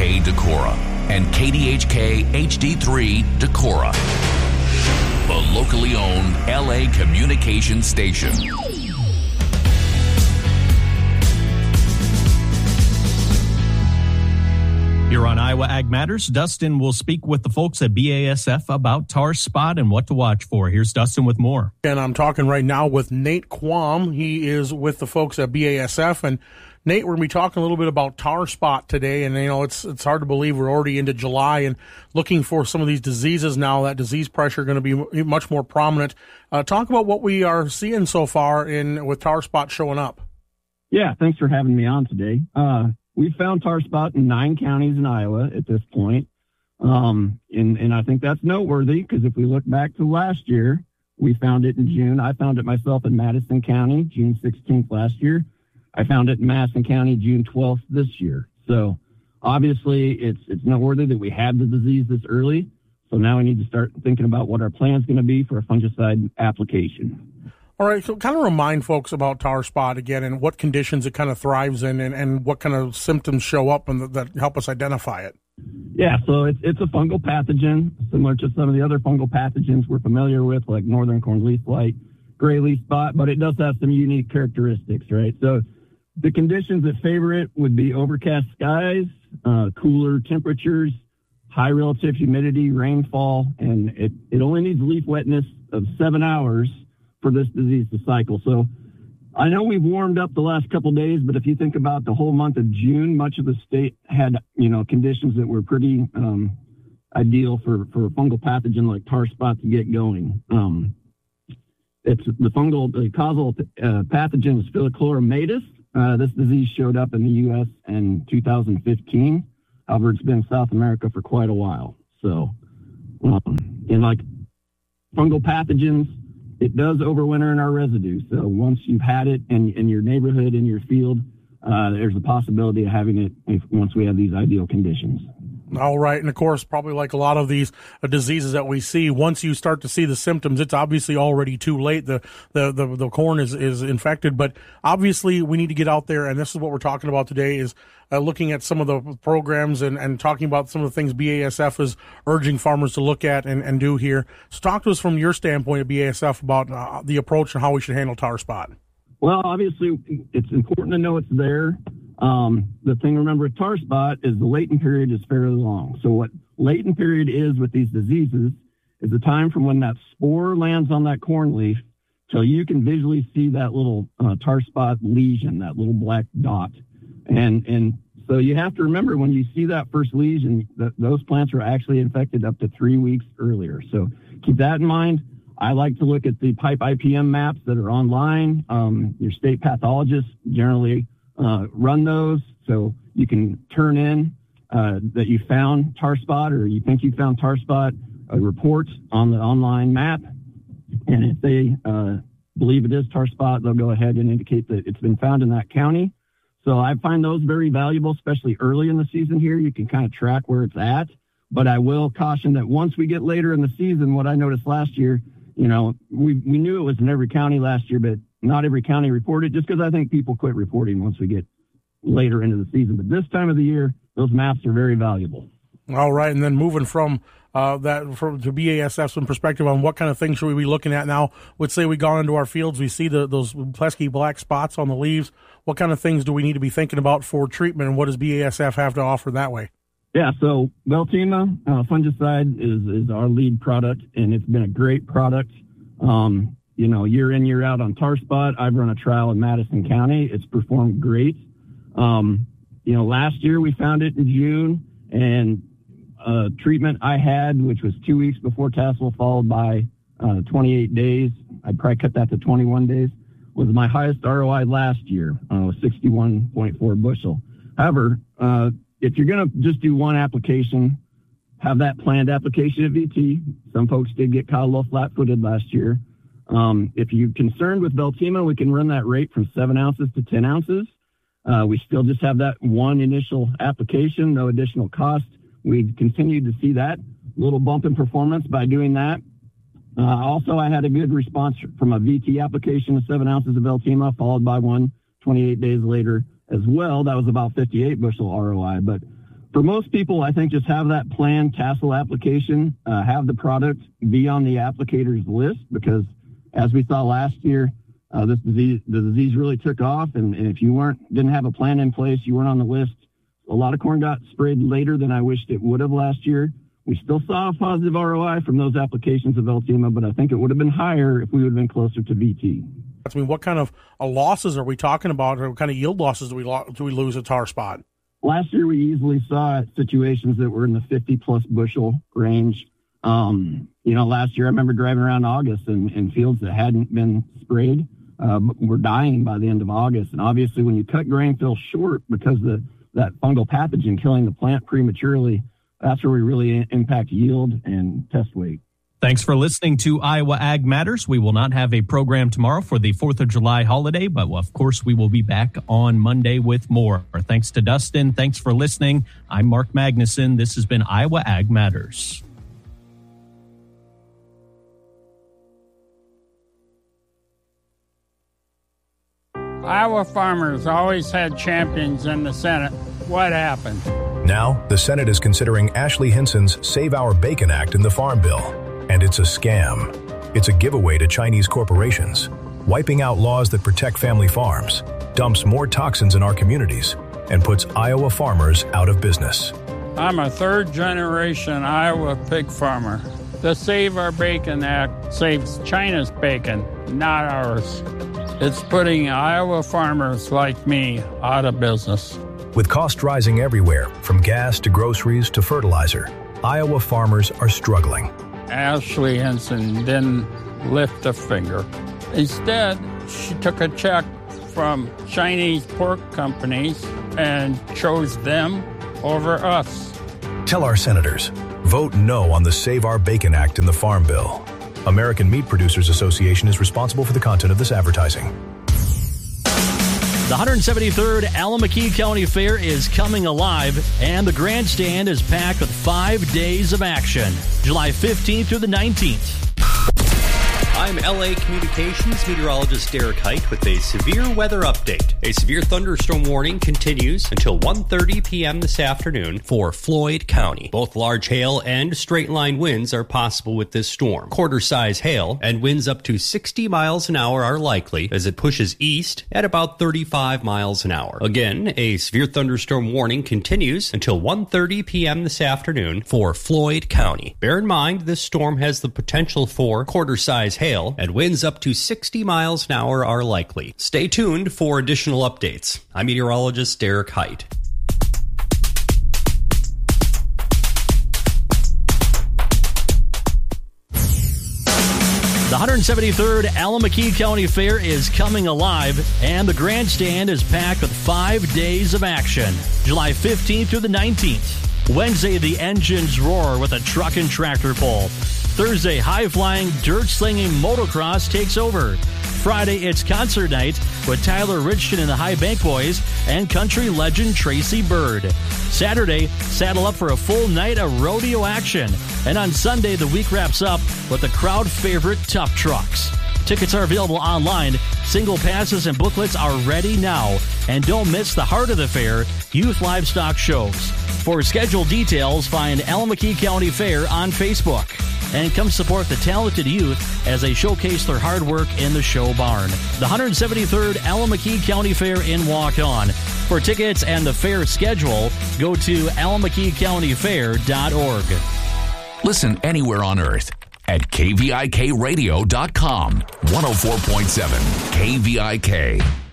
KDHK Decorah and KDHK HD3 Decorah, the locally owned LA communication station. Here on Iowa Ag Matters, Dustin will speak with the folks at BASF about tar spot and what to watch for. Here's Dustin with more. And I'm talking right now with Nate Quam. He is with the folks at BASF. And Nate, we're going to be talking a little bit about tar spot today. And, you know, it's hard to believe we're already into July and looking for some of these diseases now. That disease pressure going to be much more prominent. Talk about what we are seeing so far with tar spot showing up. Yeah, thanks for having me on today. We found tar spot in 9 counties in Iowa at this point. And I think that's noteworthy because if we look back to last year, we found it in June. I found it myself in Madison County, June 16th last year. I found it in Madison County, June 12th this year. So obviously it's noteworthy that we had the disease this early. So now we need to start thinking about what our plan is going to be for a fungicide application. All right, so kind of remind folks about tar spot again and what conditions it kind of thrives in and what kind of symptoms show up and that help us identify it. Yeah, so it's a fungal pathogen, similar to some of the other fungal pathogens we're familiar with, like northern corn leaf blight, gray leaf spot, but it does have some unique characteristics, right? So the conditions that favor it would be overcast skies, cooler temperatures, high relative humidity, rainfall, and it only needs leaf wetness of 7 hours for this disease to cycle. So I know we've warmed up the last couple of days, but if you think about the whole month of June, much of the state had, conditions that were pretty ideal for a fungal pathogen like tar spot to get going. The causal pathogen is Phyllochlorum. This disease showed up in the U.S. in 2015. However, it's been in South America for quite a while. So, in like fungal pathogens, it does overwinter in our residue. So once you've had it in your neighborhood, in your field, there's a possibility of having it once we have these ideal conditions. All right. And of course, probably like a lot of these diseases that we see, once you start to see the symptoms, it's obviously already too late. The corn is infected, but obviously we need to get out there. And this is what we're talking about today is looking at some of the programs and talking about some of the things BASF is urging farmers to look at and do here. So talk to us from your standpoint at BASF about the approach and how we should handle tar spot. Well, obviously it's important to know it's there. The thing to remember with tar spot is the latent period is fairly long. So what latent period is with these diseases is the time from when that spore lands on that corn leaf till you can visually see that little tar spot lesion, that little black dot. And so you have to remember when you see that first lesion, that those plants are actually infected up to 3 weeks earlier. So keep that in mind. I like to look at the pipe IPM maps that are online. Your state pathologists generally run those, so you can turn in that you found tar spot or you think you found tar spot, a report on the online map. And if they believe it is tar spot, they'll go ahead and indicate that it's been found in that county. So I find those very valuable, especially early in the season here. You can kind of track where it's at. But I will caution that once we get later in the season, what I noticed last year, we knew it was in every county last year, but not every county reported, just because I think people quit reporting once we get later into the season. But this time of the year, those maps are very valuable. All right, and then moving from to BASF, some perspective on what kind of things should we be looking at now? Let's say we gone into our fields, we see those pesky black spots on the leaves. What kind of things do we need to be thinking about for treatment, and what does BASF have to offer that way? Yeah, so Veltima fungicide is our lead product, and it's been a great product. Year in, year out on tar spot. I've run a trial in Madison County. It's performed great. Last year we found it in June, and treatment I had, which was 2 weeks before tassel, followed by 28 days. I'd probably cut that to 21 days, was my highest ROI last year, 61.4 bushel. However, if you're going to just do one application, have that planned application at VT. Some folks did get caught a little flat-footed last year. If you're concerned with Veltima, we can run that rate from 7 ounces to 10 ounces. We still just have that one initial application, no additional cost. We continue to see that little bump in performance by doing that. Also, I had a good response from a VT application of 7 ounces of Veltima, followed by one 28 days later as well. That was about 58 bushel ROI. But For most people, I think just have that planned tassel application, have the product be on the applicator's list, because as we saw last year, the disease really took off. And if you didn't have a plan in place, you weren't on the list. A lot of corn got sprayed later than I wished it would have last year. We still saw a positive ROI from those applications of Veltima, but I think it would have been higher if we would have been closer to VT. I mean, what kind of losses are we talking about, or what kind of yield losses do we lose at tar spot? Last year, we easily saw situations that were in the 50-plus bushel range. Last year I remember driving around August in fields that hadn't been sprayed were dying by the end of August. And obviously, when you cut grain fill short because that fungal pathogen killing the plant prematurely, that's where we really impact yield and test weight. Thanks for listening to Iowa Ag Matters. We will not have a program tomorrow for the 4th of July holiday, but of course we will be back on Monday with more. Thanks to Dustin. Thanks for listening. I'm Mark Magnuson. This has been Iowa Ag Matters. Iowa farmers always had champions in the Senate. What happened? Now, the Senate is considering Ashley Hinson's Save Our Bacon Act in the Farm Bill. And it's a scam. It's a giveaway to Chinese corporations, wiping out laws that protect family farms, dumps more toxins in our communities, and puts Iowa farmers out of business. I'm a third-generation Iowa pig farmer. The Save Our Bacon Act saves China's bacon, not ours. It's putting Iowa farmers like me out of business. With costs rising everywhere, from gas to groceries to fertilizer, Iowa farmers are struggling. Ashley Hinson didn't lift a finger. Instead, she took a check from Chinese pork companies and chose them over us. Tell our senators, vote no on the Save Our Bacon Act in the Farm Bill. American Meat Producers Association is responsible for the content of this advertising. The 173rd Allamakee County Fair is coming alive, and the grandstand is packed with 5 days of action, July 15th through the 19th. I'm LA Communications meteorologist Derek Height with a severe weather update. A severe thunderstorm warning continues until 1:30 p.m. this afternoon for Floyd County. Both large hail and straight-line winds are possible with this storm. Quarter-size hail and winds up to 60 miles an hour are likely as it pushes east at about 35 miles an hour. Again, a severe thunderstorm warning continues until 1:30 p.m. this afternoon for Floyd County. Bear in mind, this storm has the potential for quarter-size hail and winds up to 60 miles an hour are likely. Stay tuned for additional updates. I'm meteorologist Derek Height. The 173rd Allamakee County Fair is coming alive, and the grandstand is packed with 5 days of action, July 15th through the 19th. Wednesday, the engines roar with a truck and tractor pull. Thursday, high-flying, dirt-slinging motocross takes over. Friday, it's concert night with Tyler Richton and the High Bank Boys and country legend Tracy Bird. Saturday, saddle up for a full night of rodeo action. And on Sunday, the week wraps up with the crowd favorite Tough Trucks. Tickets are available online. Single passes and booklets are ready now. And don't miss the heart of the fair, youth livestock shows. For scheduled details, find Allamakee County Fair on Facebook. And come support the talented youth as they showcase their hard work in the show barn. The 173rd Allamakee County Fair in Walk-On. For tickets and the fair schedule, go to allamakeecountyfair.org. Listen anywhere on earth at kvikradio.com. 104.7 KVIK.